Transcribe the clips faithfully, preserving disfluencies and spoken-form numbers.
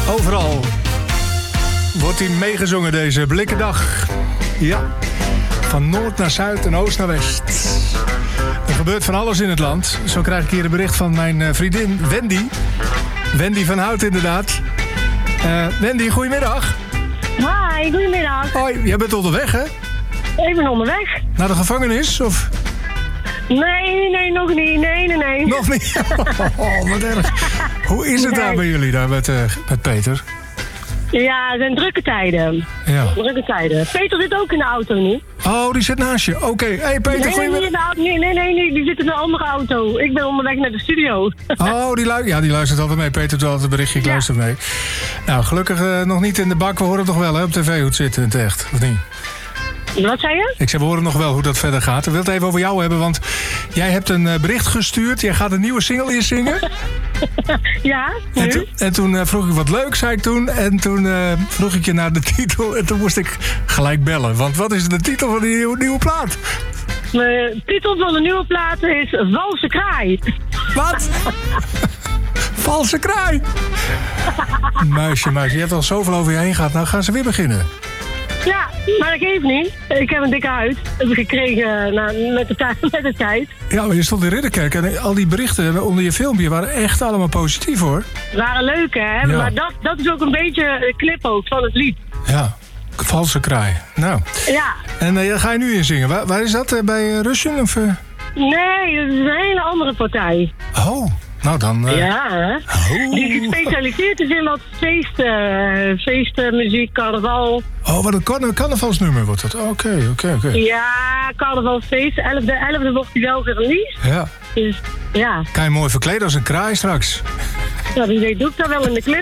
Overal wordt hij meegezongen deze blikkendag. Ja, van noord naar zuid en oost naar west. Er gebeurt van alles in het land. Zo krijg ik hier een bericht van mijn vriendin Wendy. Wendy van Hout inderdaad. Uh, Wendy, goedemiddag. Hi, goedemiddag. Hoi, jij bent onderweg, hè? Ik ben onderweg. Naar de gevangenis, of? Nee, nee, nog niet. Nee, nee, nee. Nog niet? Oh, wat erg. Hoe is het nee. daar bij jullie, daar met, uh, met Peter? Ja, het zijn drukke tijden. Ja. Drukke tijden. Peter zit ook in de auto nu. Oh, die zit naast je. Oké. Okay. Hey, Peter, nee, goedemiddag. Nee, nee, nee, nee, die zit in een andere auto. Ik ben onderweg naar de studio. Oh, die, lu- ja, die luistert altijd mee. Peter doet altijd een berichtje, ik ja. luister mee. Nou, gelukkig uh, nog niet in de bak. We horen toch wel, hè, op tv hoe het zit in het echt, of niet? Wat zei je? Ik zei, we horen nog wel hoe dat verder gaat. Ik wil het even over jou hebben, want jij hebt een uh, bericht gestuurd. Jij gaat een nieuwe single inzingen. Ja, nu? En, to- en toen uh, vroeg ik wat leuk, zei ik toen. En toen uh, vroeg ik je naar de titel. En toen moest ik gelijk bellen. Want wat is de titel van die nieuwe, nieuwe plaat? De titel van de nieuwe plaat is Valse Kraai. Wat? Valse kraai? Muisje, muisje. Je hebt al zoveel over je heen gehad. Nou gaan ze weer beginnen. Ja, maar dat geeft niet. Ik heb een dikke huid. Heb ik gekregen nou, met, de t- met de tijd. Ja, maar je stond in Ridderkerk en al die berichten onder je filmpje waren echt allemaal positief, hoor. Waren leuk, hè? Ja. Maar dat, dat is ook een beetje de clip ook van het lied. Ja, valse kraai. Nou. Ja. En uh, ga je nu inzingen? Waar, waar is dat? Uh, bij uh, Russian? Of, uh... Nee, dat is een hele andere partij. Oh. Nou dan... Uh... Ja, hè? Oh. Die gespecialiseerd is in wat feesten. Feesten, muziek, carnaval. Oh, wat een carna- carnavalsnummer wordt dat. Oké, okay, oké, okay, oké. Okay. Ja, carnavalsfeest. elfde, elfde wordt hij wel gereleased. Ja. Dus, ja. Kan je mooi verkleden als een kraai straks. Ja, wie weet doe ik dat wel in de clip.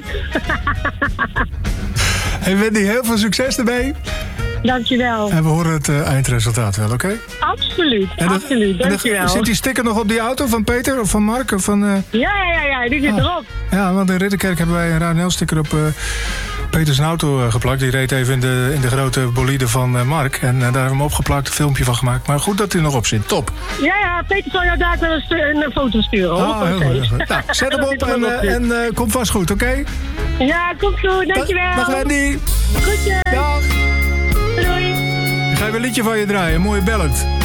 Hey Wendy, heel veel succes ermee. Dankjewel. En we horen het uh, eindresultaat wel, oké? Okay? Absoluut, en de, absoluut. Dankjewel. En de, zit die sticker nog op die auto van Peter of van Mark? Of van, uh... Ja, ja, ja, die zit ah. erop. Ja, want in Ridderkerk hebben wij een R N L-sticker op uh, Peters auto uh, geplakt. Die reed even in de, in de grote bolide van uh, Mark. En uh, daar hebben we hem opgeplakt, een filmpje van gemaakt. Maar goed dat hij er nog op zit, top. Ja, ja, Peter zal jou daar wel een, stu- een foto sturen. Ah, heel goed, heel goed. Nou, zet hem op en, uh, en uh, komt vast goed, oké? Okay? Ja, komt goed, dankjewel. Dag Wendy. Groetjes. Dag. Doei. Ik ga even een liedje van je draaien, een mooie ballad.